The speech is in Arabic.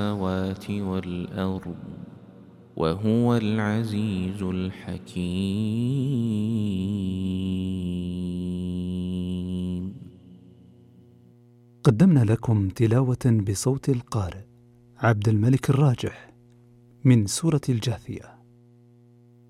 السماوات والأرض وهو العزيز الحكيم. قدمنا لكم تلاوة بصوت القارئ عبد الملك الراجح من سورة الجاثية.